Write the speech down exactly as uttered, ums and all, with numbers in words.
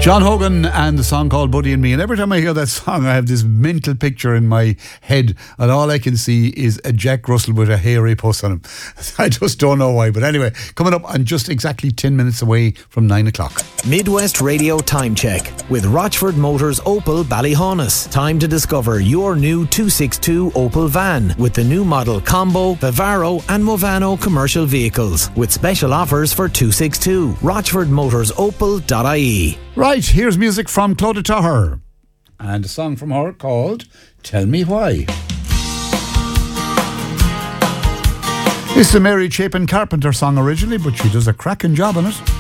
John Hogan and the song called Buddy and Me. And every time I hear that song, I have this mental picture in my head, and all I can see is a Jack Russell with a hairy puss on him. I just don't know why. But anyway, coming up on just exactly ten minutes away from nine o'clock. Midwest Radio Time Check with Rochford Motors Opel Ballyhonus. Time to discover your new two sixty-two Opel van with the new model Combo, Vivaro and Movano commercial vehicles with special offers for two sixty-two. Rochford Motors Opel dot I E. Right, here's music from Clodagh Tahir and a song from her called Tell Me Why. This is a Mary Chapin Carpenter song originally, but she does a cracking job on it.